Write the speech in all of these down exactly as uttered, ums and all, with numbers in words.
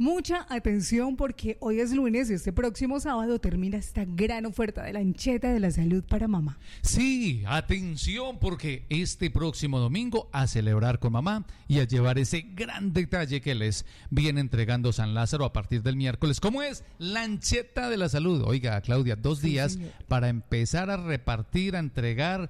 Mucha atención porque hoy es lunes y este próximo sábado termina esta gran oferta de Lancheta de la Salud para mamá. Sí, atención porque este próximo domingo a celebrar con mamá y a llevar ese gran detalle que les viene entregando San Lázaro a partir del miércoles. ¿Cómo es? Lancheta de la Salud. Oiga, Claudia, dos Sí, días señor. para empezar a repartir, a entregar,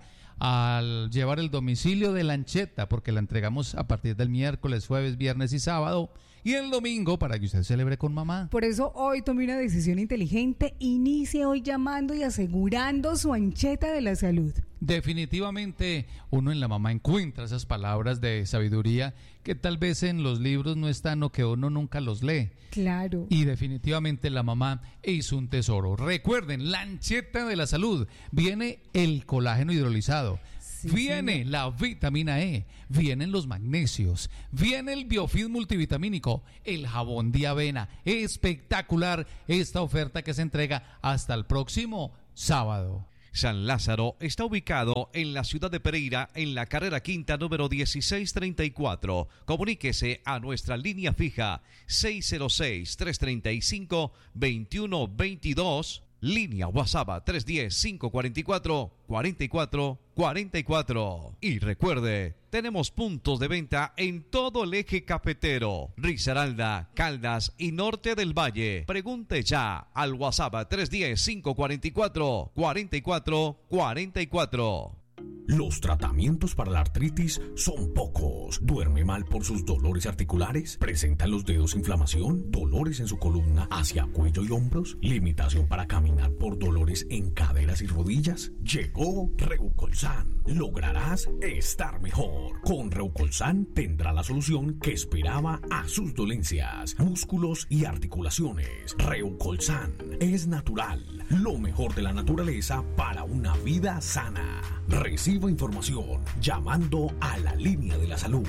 al llevar el domicilio de Lancheta, porque la entregamos a partir del miércoles, jueves, viernes y sábado, y el domingo para que usted celebre con mamá. Por eso hoy tome una decisión inteligente, inicie hoy llamando y asegurando su Ancheta de la Salud. Definitivamente uno en la mamá encuentra esas palabras de sabiduría que tal vez en los libros no están o que uno nunca los lee. Claro. Y definitivamente la mamá es un tesoro. Recuerden, Lancheta de la Salud. Viene el colágeno hidrolizado. Sí, viene señor. la vitamina E, vienen los magnesios, viene el Biofit multivitamínico, el jabón de avena. Espectacular esta oferta que se entrega hasta el próximo sábado. San Lázaro está ubicado en la ciudad de Pereira, en la carrera quinta número dieciséis treinta y cuatro. Comuníquese a nuestra línea fija seis cero seis, tres tres cinco, dos uno dos dos, línea WhatsApp tres uno cero, cinco cuatro cuatro, cuatro cuatro cuatro cuatro. Y recuerde, tenemos puntos de venta en todo el eje cafetero, Risaralda, Caldas y Norte del Valle. Pregunte ya al WhatsApp tres uno cero, cinco cuatro cuatro, cuatro cuatro cuatro cuatro. Los tratamientos para la artritis son pocos. ¿Duerme mal por sus dolores articulares? ¿Presentan los dedos inflamación? ¿Dolores en su columna hacia cuello y hombros? ¿Limitación para caminar por dolores en caderas y rodillas? Llegó Reucolsan. Lograrás estar mejor. Con Reucolsan tendrá la solución que esperaba a sus dolencias, músculos y articulaciones. Reucolsan es natural, lo mejor de la naturaleza para una vida sana. Reciba información llamando a la línea de la salud.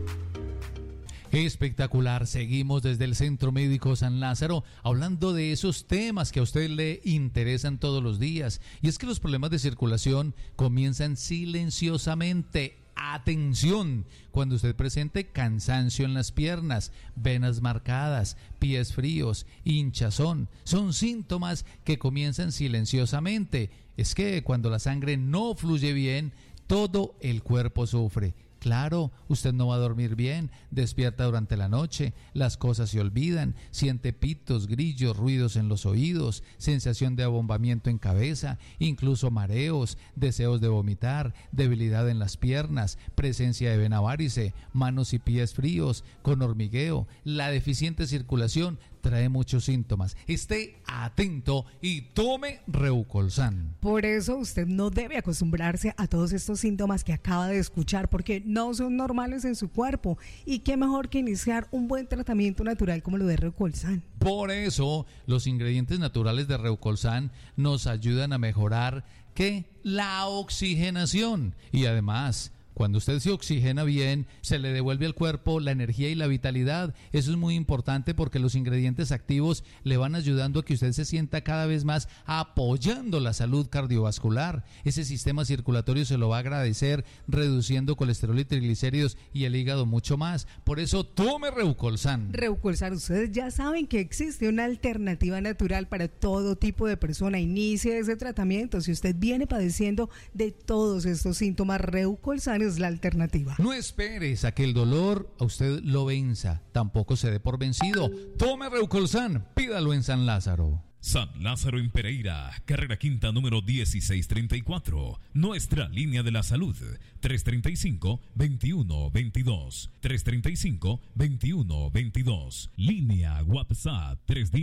Espectacular, seguimos desde el Centro Médico San Lázaro hablando de esos temas que a usted le interesan todos los días. Y es que los problemas de circulación comienzan silenciosamente. Atención, cuando usted presente cansancio en las piernas, venas marcadas, pies fríos, hinchazón, son síntomas que comienzan silenciosamente. Es que cuando la sangre no fluye bien, todo el cuerpo sufre. Claro, usted no va a dormir bien, despierta durante la noche, las cosas se olvidan, siente pitos, grillos, ruidos en los oídos, sensación de abombamiento en cabeza, incluso mareos, deseos de vomitar, debilidad en las piernas, presencia de vena varice, manos y pies fríos, con hormigueo. La deficiente circulación trae muchos síntomas. Esté atento y tome Reucolsan. Por eso usted no debe acostumbrarse a todos estos síntomas que acaba de escuchar porque no son normales en su cuerpo. Y qué mejor que iniciar un buen tratamiento natural como lo de Reucolsan. Por eso, los ingredientes naturales de Reucolsan nos ayudan a mejorar ¿qué? La oxigenación. Y además, cuando usted se oxigena bien, se le devuelve al cuerpo la energía y la vitalidad. Eso es muy importante porque los ingredientes activos le van ayudando a que usted se sienta cada vez más apoyando la salud cardiovascular. Ese sistema circulatorio se lo va a agradecer, reduciendo colesterol y triglicéridos y el hígado mucho más. Por eso, tome Reucolsan. Reucolsan, ustedes ya saben que existe una alternativa natural para todo tipo de persona. Inicie ese tratamiento. Si usted viene padeciendo de todos estos síntomas, Reucolsan es la alternativa. No esperes a que el dolor a usted lo venza, tampoco se dé por vencido. Tome Reucolsan, pídalo en San Lázaro. San Lázaro en Pereira, carrera quinta número dieciséis treinta y cuatro. Nuestra línea de la salud, tres tres cinco, dos uno dos dos. tres tres cinco, dos uno dos dos. Línea WhatsApp, tres uno cero, cinco cuatro cuatro, cuatro cuatro cuatro cuatro. Santa Rosa de Cabal, carrera trece, número doce setenta y cinco, noventa y diez. Santa Rosa de Cabal, carrera trece, número doce setenta y cinco, noventa y diez.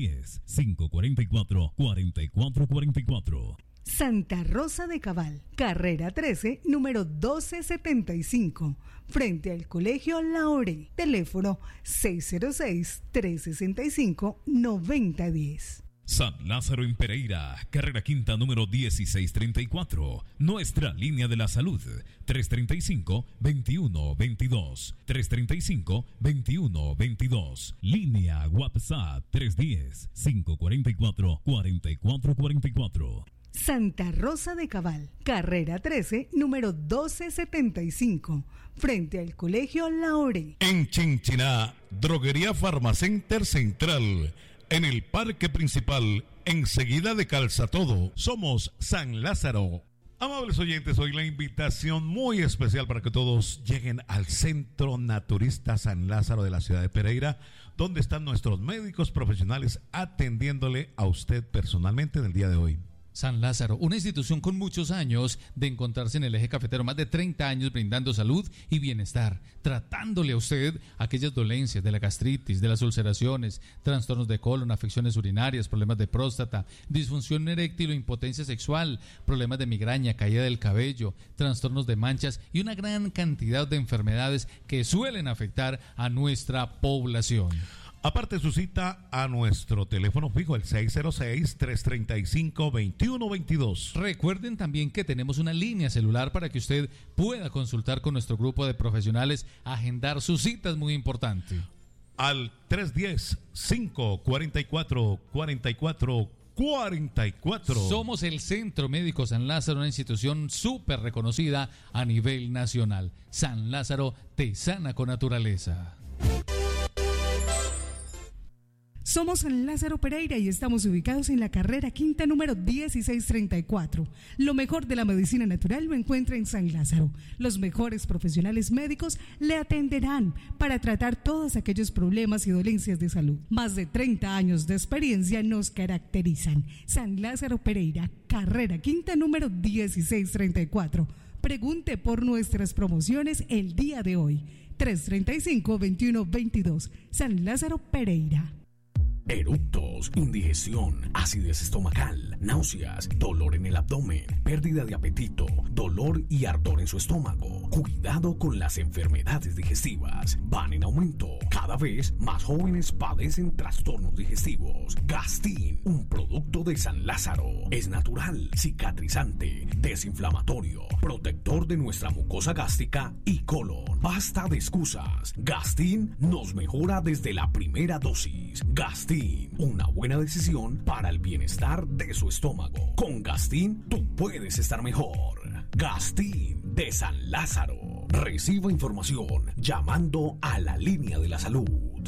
Santa Rosa de Cabal, carrera trece, número doce setenta y cinco, frente al Colegio Laure. Teléfono seis cero seis, tres seis cinco, noventa diez. San Lázaro en Pereira, carrera quinta número dieciséis treinta y cuatro. Nuestra línea de la salud, tres tres cinco, dos uno dos dos. tres tres cinco, dos uno dos dos. Línea WhatsApp tres uno cero, cinco cuatro cuatro, cuatro cuatro cuatro cuatro. Santa Rosa de Cabal, carrera trece, número doce setenta y cinco, frente al Colegio Laore. En Chinchiná, Droguería Farmacenter Central, en el parque principal, enseguida de Calzatodo. Somos San Lázaro. Amables oyentes, hoy la invitación muy especial para que todos lleguen al Centro Naturista San Lázaro de la ciudad de Pereira, donde están nuestros médicos profesionales atendiéndole a usted personalmente en el día de hoy. San Lázaro, una institución con muchos años de encontrarse en el eje cafetero, más de treinta años brindando salud y bienestar, tratándole a usted aquellas dolencias de la gastritis, de las ulceraciones, trastornos de colon, afecciones urinarias, problemas de próstata, disfunción eréctil o impotencia sexual, problemas de migraña, caída del cabello, trastornos de manchas y una gran cantidad de enfermedades que suelen afectar a nuestra población. Aparte su cita a nuestro teléfono fijo, el seis cero seis, tres tres cinco, dos uno dos dos. Recuerden también que tenemos una línea celular para que usted pueda consultar con nuestro grupo de profesionales, agendar sus citas, muy importante. Al tres uno cero, cinco cuatro cuatro, cuatro cuatro cuatro cuatro. Somos el Centro Médico San Lázaro, una institución súper reconocida a nivel nacional. San Lázaro te sana con naturaleza. Somos San Lázaro Pereira y estamos ubicados en la carrera quinta número dieciséis treinta y cuatro. Lo mejor de la medicina natural lo encuentra en San Lázaro. Los mejores profesionales médicos le atenderán para tratar todos aquellos problemas y dolencias de salud. Más de treinta años de experiencia nos caracterizan. San Lázaro Pereira, carrera quinta número dieciséis treinta y cuatro. Pregunte por nuestras promociones el día de hoy. tres tres cinco, dos uno dos dos. San Lázaro Pereira. Eructos, indigestión, acidez estomacal, náuseas, dolor en el abdomen, pérdida de apetito, dolor y ardor en su estómago. Cuidado con las enfermedades digestivas. Van en aumento. Cada vez más jóvenes padecen trastornos digestivos. Gastin, un producto de San Lázaro. Es natural, cicatrizante, desinflamatorio, protector de nuestra mucosa gástrica y colon. Basta de excusas. Gastin nos mejora desde la primera dosis. Gastin, una buena decisión para el bienestar de su estómago. Con Gastin, tú puedes estar mejor. Gastin de San Lázaro. Reciba información llamando a la línea de la salud.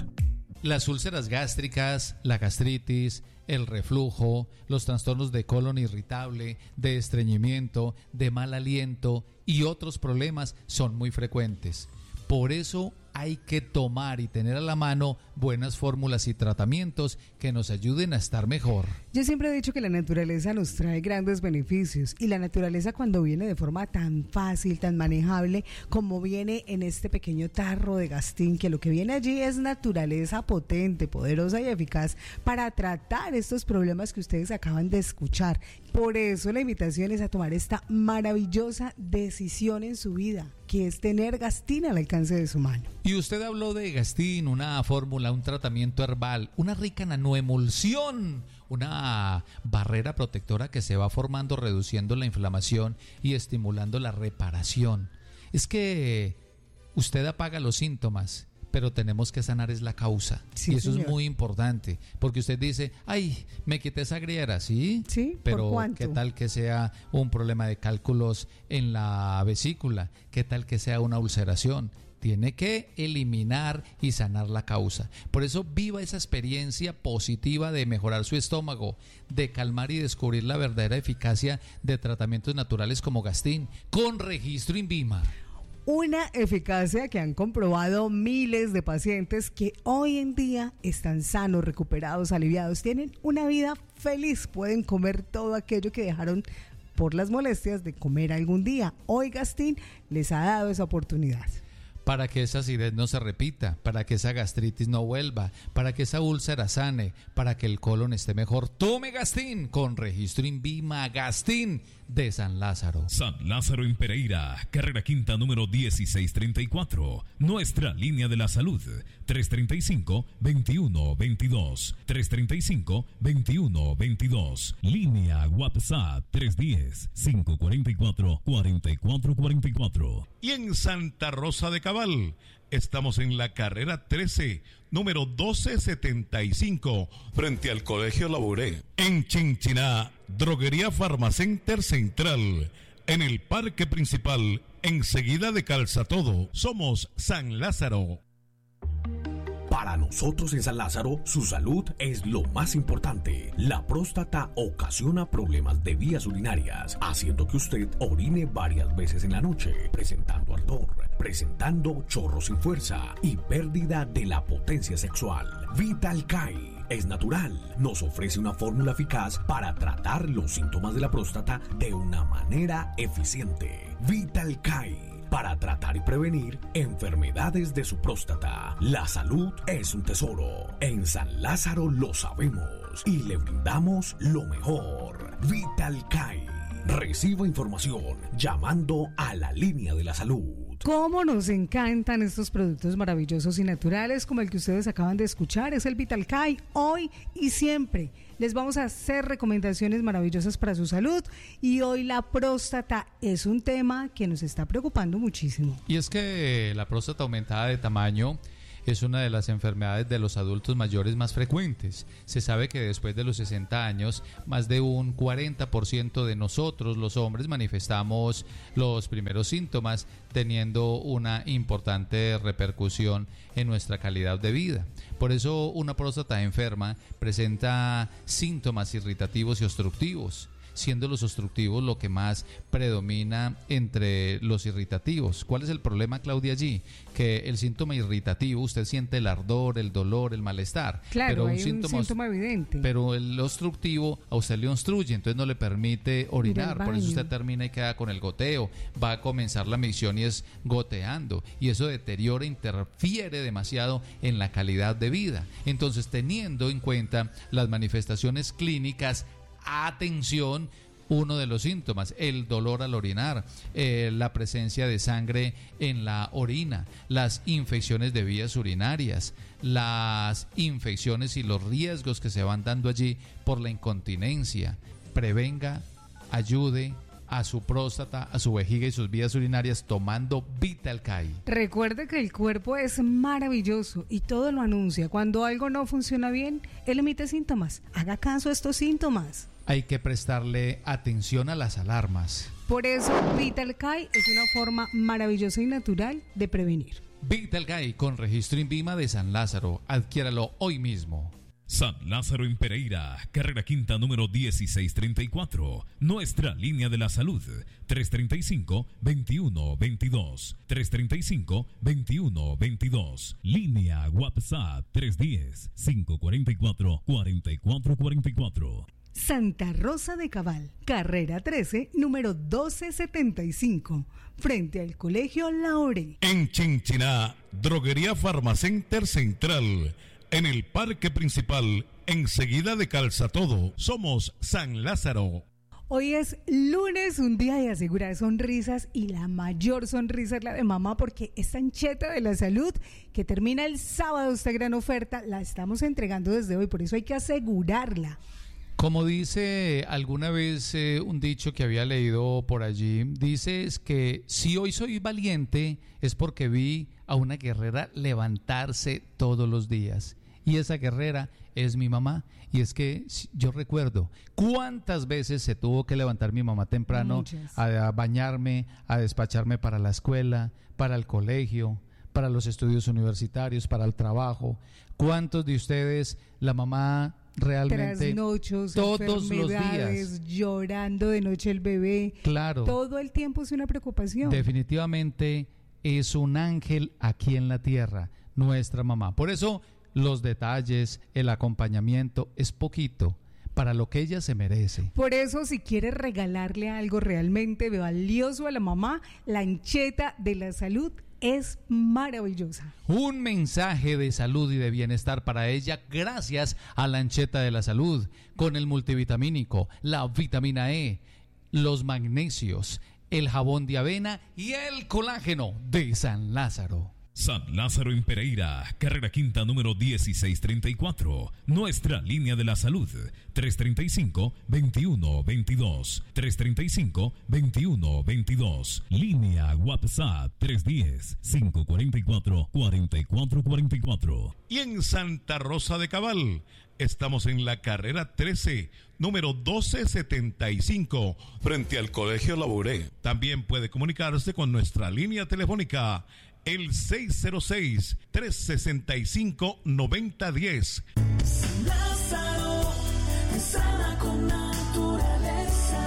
Las úlceras gástricas, la gastritis, el reflujo, los trastornos de colon irritable, de estreñimiento, de mal aliento y otros problemas son muy frecuentes. Por eso hay que tomar y tener a la mano buenas fórmulas y tratamientos que nos ayuden a estar mejor. Yo siempre he dicho que la naturaleza nos trae grandes beneficios y la naturaleza cuando viene de forma tan fácil, tan manejable como viene en este pequeño tarro de Gastin, que lo que viene allí es naturaleza potente, poderosa y eficaz para tratar estos problemas que ustedes acaban de escuchar. Por eso la invitación es a tomar esta maravillosa decisión en su vida, que es tener Gastin al alcance de su mano. Y usted habló de Gastin, una fórmula, un tratamiento herbal, una rica nanoemulsión, una barrera protectora que se va formando reduciendo la inflamación y estimulando la reparación. Es que usted apaga los síntomas, pero tenemos que sanar es la causa. Sí, y eso señor. Es muy importante, porque usted dice, ay, me quité esa griera, ¿sí? Sí, pero ¿por cuánto? ¿qué tal que sea un problema de cálculos en la vesícula? ¿Qué tal que sea una ulceración? Tiene que eliminar y sanar la causa. Por eso viva esa experiencia positiva de mejorar su estómago, de calmar y descubrir la verdadera eficacia de tratamientos naturales como Gastin, con registro INVIMA. Una eficacia que han comprobado miles de pacientes que hoy en día están sanos, recuperados, aliviados, tienen una vida feliz, pueden comer todo aquello que dejaron por las molestias de comer algún día. Hoy Gastin les ha dado esa oportunidad. Para que esa acidez no se repita, para que esa gastritis no vuelva, para que esa úlcera sane, para que el colon esté mejor. Tome Gastin con registro INVIMA. Gastin de San Lázaro. San Lázaro en Pereira, carrera quinta número dieciséis treinta y cuatro. Nuestra línea de la salud, tres tres cinco, dos uno dos dos. tres tres cinco, dos uno dos dos. Línea WhatsApp tres uno cero, cinco cuatro cuatro, cuatro cuatro cuatro cuatro. Y en Santa Rosa de Cabal, Cabal. Estamos en la carrera trece, número doce setenta y cinco, frente al Colegio Labouré. En Chinchiná, Droguería Farmacenter Central. En el parque principal, enseguida de Calzatodo. Somos San Lázaro. Para nosotros en San Lázaro, su salud es lo más importante. La próstata ocasiona problemas de vías urinarias, haciendo que usted orine varias veces en la noche, presentando ardor, presentando chorro sin fuerza y pérdida de la potencia sexual. Vital Kai es natural. Nos ofrece una fórmula eficaz para tratar los síntomas de la próstata de una manera eficiente. Vital Kai, para tratar y prevenir enfermedades de su próstata. La salud es un tesoro. En San Lázaro lo sabemos y le brindamos lo mejor. Vital Kai. Reciba información llamando a la línea de la salud. Cómo nos encantan estos productos maravillosos y naturales como el que ustedes acaban de escuchar, es el Vital Kai. Hoy y siempre les vamos a hacer recomendaciones maravillosas para su salud, y hoy la próstata es un tema que nos está preocupando muchísimo. Y es que la próstata aumentada de tamaño es una de las enfermedades de los adultos mayores más frecuentes. Se sabe que después de los sesenta años, más de un cuarenta por ciento de nosotros, los hombres, manifestamos los primeros síntomas, teniendo una importante repercusión en nuestra calidad de vida. Por eso, una próstata enferma presenta síntomas irritativos y obstructivos, siendo los obstructivos lo que más predomina entre los irritativos. ¿Cuál es el problema, Claudia, allí? Que el síntoma irritativo, usted siente el ardor, el dolor, el malestar. Claro, pero hay un síntoma, un síntoma evidente. Pero el obstructivo a usted le obstruye, entonces no le permite orinar. Por eso usted termina y queda con el goteo. Va a comenzar la micción y es goteando. Y eso deteriora, interfiere demasiado en la calidad de vida. Entonces, teniendo en cuenta las manifestaciones clínicas, atención, uno de los síntomas, el dolor al orinar, eh, la presencia de sangre en la orina, las infecciones de vías urinarias, las infecciones y los riesgos que se van dando allí por la incontinencia. Prevenga, ayude a su próstata, a su vejiga y sus vías urinarias tomando Vital Kai. Recuerde que el cuerpo es maravilloso y todo lo anuncia. Cuando algo no funciona bien, él emite síntomas. Haga caso a estos síntomas. Hay que prestarle atención a las alarmas. Por eso Vital Kai es una forma maravillosa y natural de prevenir. Vital Kai con registro INVIMA de San Lázaro. Adquiéralo hoy mismo. San Lázaro en Pereira, carrera quinta número dieciséis treinta y cuatro. Nuestra línea de la salud, tres treinta y cinco, veintiuno veintidós. tres treinta y cinco, veintiuno veintidós. Línea WhatsApp tres diez, cinco cuarenta y cuatro, cuarenta y cuatro cuarenta y cuatro. Santa Rosa de Cabal, carrera trece, número doce setenta y cinco, frente al Colegio Labouré. En Chinchiná, Droguería Farmacenter Central. En el parque principal, enseguida de Calzatodo. Somos San Lázaro. Hoy es lunes, un día de asegurar sonrisas, y la mayor sonrisa es la de mamá, porque esta ancheta de la salud que termina el sábado, esta gran oferta, la estamos entregando desde hoy, por eso hay que asegurarla. Como dice alguna vez eh, un dicho que había leído por allí, dice es que si hoy soy valiente es porque vi a una guerrera levantarse todos los días. Y esa guerrera es mi mamá. Y es que yo recuerdo cuántas veces se tuvo que levantar mi mamá temprano a, a bañarme, a despacharme para la escuela, para el colegio, para los estudios universitarios, para el trabajo. ¿Cuántos de ustedes la mamá realmente trasnochos, todos los días llorando de noche el bebé? Claro. Todo el tiempo es una preocupación. Definitivamente es un ángel aquí en la tierra, nuestra mamá. Por eso los detalles, el acompañamiento es poquito para lo que ella se merece. Por eso, si quieres regalarle algo realmente valioso a la mamá, la ancheta de la salud es maravillosa. Un mensaje de salud y de bienestar para ella gracias a la ancheta de la salud, con el multivitamínico, la vitamina E, los magnesios, el jabón de avena y el colágeno de San Lázaro. San Lázaro en Pereira, carrera quinta número dieciséis treinta y cuatro. Nuestra línea de la salud, tres treinta y cinco, veintiuno veintidós. tres treinta y cinco, veintiuno veintidós. Línea WhatsApp tres diez, cinco cuarenta y cuatro, cuarenta y cuatro cuarenta y cuatro. Y en Santa Rosa de Cabal, estamos en la carrera trece, número doce setenta y cinco, frente al Colegio Labouré. También puede comunicarse con nuestra línea telefónica, el seis cero seis, tres sesenta y cinco, noventa diez. San Lázaro, sana con naturaleza.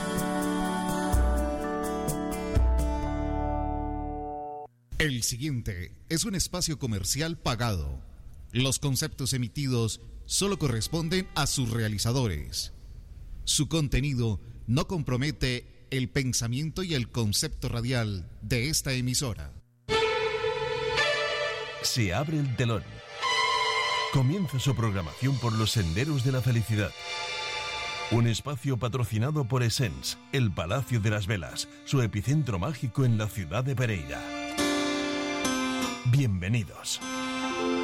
El siguiente es un espacio comercial pagado. Los conceptos emitidos solo corresponden a sus realizadores. Su contenido no compromete el pensamiento y el concepto radial de esta emisora. Se abre el telón. Comienza su programación por los senderos de la felicidad. Un espacio patrocinado por Essence, el Palacio de las Velas, su epicentro mágico en la ciudad de Pereira. Bienvenidos.